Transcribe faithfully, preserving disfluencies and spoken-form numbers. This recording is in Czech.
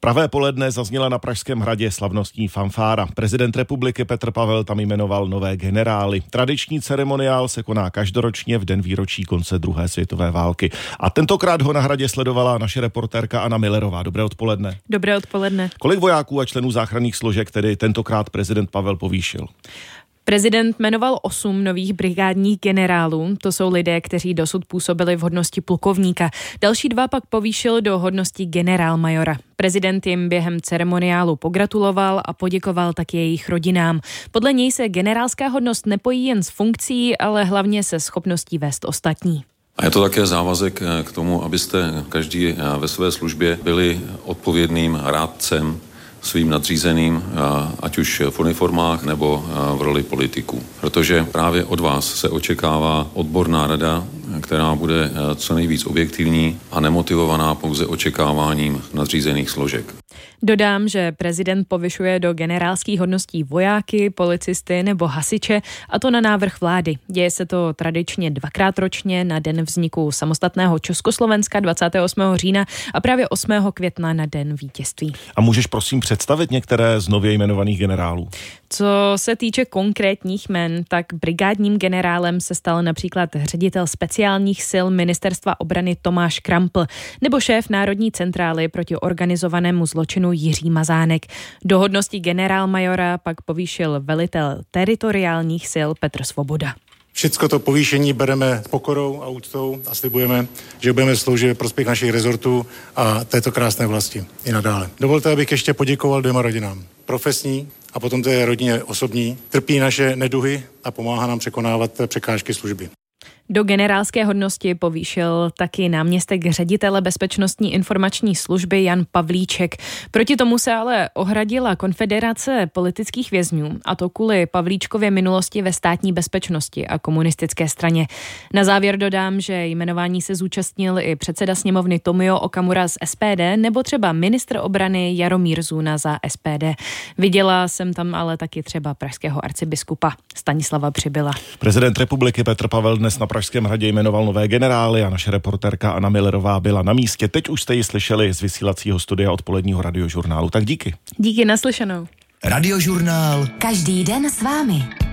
pravé poledne zazněla na Pražském hradě slavnostní fanfára. Prezident republiky Petr Pavel tam jmenoval nové generály. Tradiční ceremoniál se koná každoročně v den výročí konce druhé světové války. A tentokrát ho na hradě sledovala naše reportérka Anna Millerová. Dobré odpoledne. Dobré odpoledne. Kolik vojáků a členů záchranných složek tedy tentokrát prezident Pavel povýšil? Prezident jmenoval osm nových brigádních generálů. To jsou lidé, kteří dosud působili v hodnosti plukovníka. Další dva pak povýšil do hodnosti generálmajora. Prezident jim během ceremoniálu pogratuloval a poděkoval taky jejich rodinám. Podle něj se generálská hodnost nepojí jen s funkcí, ale hlavně se schopností vést ostatní. A je to také závazek k tomu, abyste každý ve své službě byli odpovědným rádcem svým nadřízeným, ať už v uniformách nebo v roli politiků. Protože právě od vás se očekává odborná rada, která bude co nejvíc objektivní a nemotivovaná pouze očekáváním nadřízených složek. Dodám, že prezident povyšuje do generálských hodností vojáky, policisty nebo hasiče, a to na návrh vlády. Děje se to tradičně dvakrát ročně na den vzniku samostatného Československa dvacátého osmého října a právě osmého května na den vítězství. A můžeš prosím představit některé z nově jmenovaných generálů? Co se týče konkrétních jmen, tak brigádním generálem se stal například ředitel speciálních sil Ministerstva obrany Tomáš Krampl nebo šéf Národní centrály proti organizovanému zločinu Jiří Mazánek. Do hodnosti generálmajora pak povýšil velitel teritoriálních sil Petr Svoboda. Všecko to povýšení bereme s pokorou a úctou a slibujeme, že budeme sloužit ve prospěch našich rezortů a této krásné vlasti i nadále. Dovolte, abych ještě poděkoval dvěma rodinám. Profesní a potom té rodině osobní. Trpí naše neduhy a pomáhá nám překonávat překážky služby. Do generálské hodnosti povýšil taky náměstek ředitele Bezpečnostní informační služby Jan Pavlíček. Proti tomu se ale ohradila Konfederace politických vězňů, a to kvůli Pavlíčkově minulosti ve státní bezpečnosti a komunistické straně. Na závěr dodám, že jmenování se zúčastnil i předseda sněmovny Tomio Okamura z S P D nebo třeba ministr obrany Jaromír Zůna za S P D. Viděla jsem tam ale taky třeba pražského arcibiskupa Stanislava Přibyla. Prezident republiky Petr Pavel dnes na Pražském hradě jmenoval nové generály a naše reportérka Anna Millerová byla na místě. Teď už jste ji slyšeli z vysílacího studia odpoledního radiožurnálu. Tak díky. Díky, naslyšenou. Radiožurnál. Každý den s vámi.